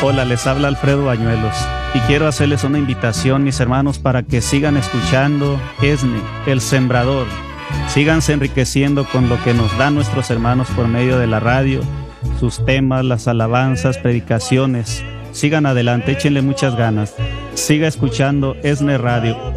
Hola, les habla Alfredo Bañuelos y quiero hacerles una invitación, mis hermanos, para que sigan escuchando ESNE, El Sembrador. Síganse enriqueciendo con lo que nos dan nuestros hermanos por medio de la radio, sus temas, las alabanzas, predicaciones. Sigan adelante, échenle muchas ganas. Siga escuchando ESNE Radio.